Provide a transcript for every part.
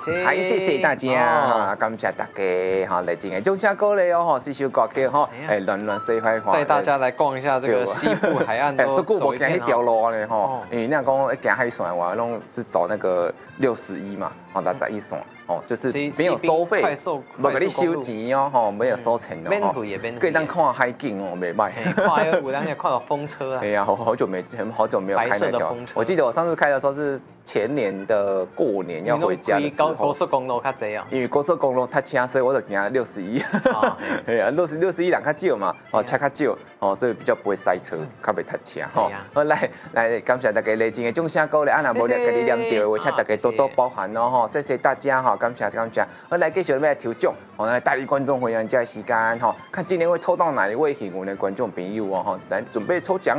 谢， 还谢谢大家，感谢大家哈，来今日中下歌嘞哦，哈，是首歌曲哈，乱乱说坏话， 带大家来逛一下这个西部海岸， 这久无行迄条路呢哦吼，因为你讲行海线话，拢是走那个61嘛，哦，61线。哦，就是没有收费，无给你收钱哦，吼，没有收钱哦， 免费也免费， 可以当看海景哦，没卖。 看有当年看到风车啊， 对呀，我好久没开那条。我记得我上次开的时候是前年的过年要回家的时候。 高速公路较济啊， 因为高速公路太车，所以我就行61。对啊，61人较少嘛，哦，车较少，哦，所以比较不会塞车，较袂塞车吼。好，来，感谢大家来真的众声歌咧，若无咧给你念到，我请大家多多包涵哦，吼，谢谢大家哈。感谢。我来继续要来抽奖，我来带领观众回应这时间哈，看今年会抽到哪一位幸运的观众朋友哦哈，来准备抽奖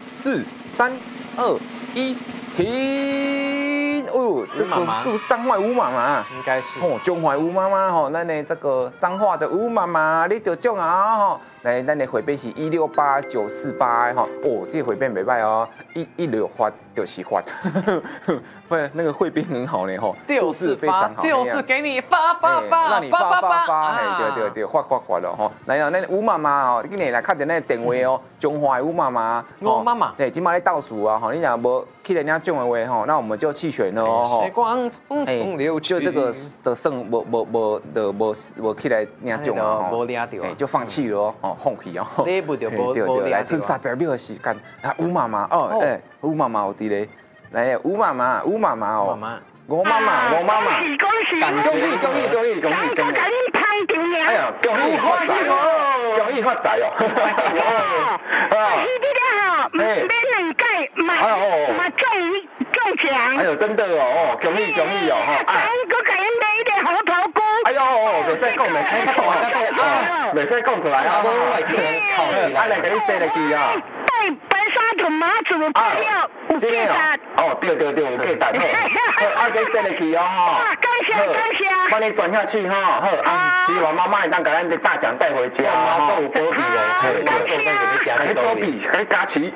，5、4、3、2、1，停！哦，这个是不是彰化吴妈妈？ 应该是哦，中华吴妈妈哈，咱的这个彰化的吴妈妈，你得奖啊哈！来，咱的回编是168948哈，哦，这个回编袂歹哦，一流发就是发，不然那个汇编很好呢哈， 就是发，就是给你发， 让你发，对，发了哈。来啊，那吴妈妈哦，今年来看到那电话哦，中华吴妈妈， 吴妈妈， 对，今麦在倒数啊哈，你若无去人家奖的话哈，那我们就弃权了哦。 时光匆匆流去， 就这个的剩无起来领奖啊， 无领到， 就放弃了哦，放弃哦。 你不就无领来剩30秒的时间，啊，吴妈妈哦，吴妈妈有伫咧，来吴妈妈哦，我妈妈， 恭喜， 感谢恭喜！哎呀，恭喜发财哦！ 恭喜你好，免2届嘛中奖。 哎呦，真的哦，恭喜哦！ 还佫给人买一点猴头菇。 哎呦，袂使讲，袂使讲出来啊！啊，来给你写落去啊！ 对，白沙屯马祖有票，有价值。 哦，对，有价值。啊，给写落去哦哈。 感谢。 帮你转下去哈，好啊。希望妈妈当给咱的大奖带回家。 妈祖有保庇哦，妈祖在这边给你保庇，给你加持。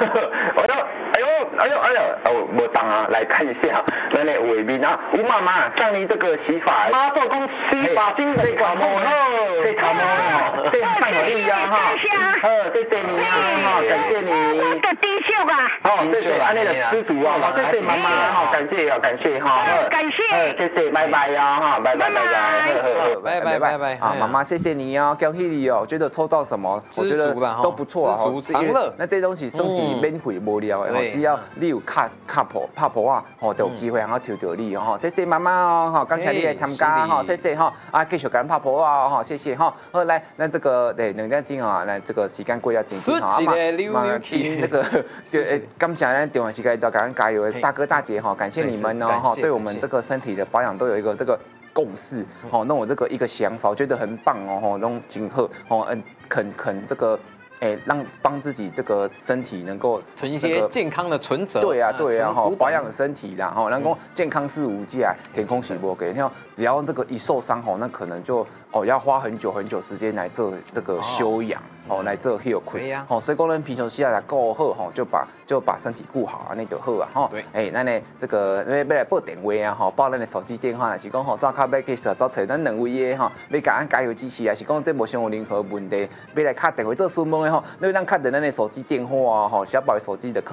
哎呦，无当啊，来看一下咱的画面啊，吴妈妈上你这个洗发， 妈祖讲洗发精洗头毛好， 洗头毛哦，洗上好利呀哈，好，谢谢你啊哈，感谢你。 的低秀啊， 哦，谢谢安内的知足啊，谢谢妈妈哈，感谢哈， 感谢， 谢谢，拜拜呀哈，拜拜， 拜啊，妈妈谢谢你哦，恭喜你哦，觉得抽到什么，我觉得都不错啊， 知足常乐。 那这东西算是免费无聊的，只要你有拍婆啊，吼，就有机会然后抽到你哦，谢谢妈妈哦，哈，刚才你来参加哈，谢谢哈，啊，继续跟拍婆啊，哈，谢谢哈，好来，那这个对2点钟啊，那这个时间过要紧哈，妈今那个感谢咱电话时间都感恩加油的大哥大姐哈，感谢你们哦，哈，对我们这个身体的保养都有一个这个共识，哦，那我这个一个想法，我觉得很棒哦，吼，弄今后哦，肯这个。帮自己这个身体能够存一些健康的存折。 对啊，哈，保养身体啦，哈，然后健康是无价，天空是无给。你看，只要这个一受伤吼，那可能就要花很久时间来做这个休养，来做休亏。所以讲咱平常时来顾好吼，就把身体顾好啊，那就好啊，哈。对。咱呢这个要来报电话啊，哈，报咱的手机电话，是讲稍卡要继续找找咱2位的哈，要甲咱加油支持啊，是讲这无想有任何问题，要来敲电话做询问的。那让看的那手机电话啊，哈，小宝手机的客